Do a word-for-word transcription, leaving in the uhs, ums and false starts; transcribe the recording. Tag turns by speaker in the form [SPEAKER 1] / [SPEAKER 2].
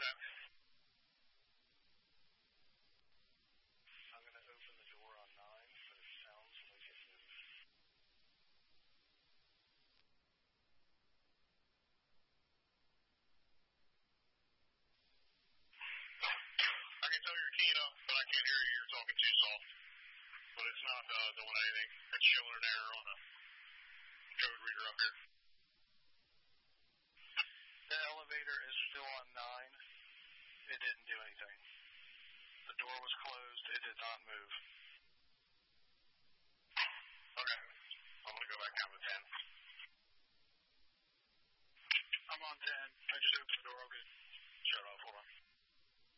[SPEAKER 1] Okay.
[SPEAKER 2] I'm going to open the door on nine, but it sounds like it moved.
[SPEAKER 1] I can tell you're keying up, but I can't hear you. You're talking too soft. But it's not uh, doing anything. It's showing an error on a code reader up here.
[SPEAKER 2] The elevator is still on nine. It didn't do anything. The door was closed. It did not move.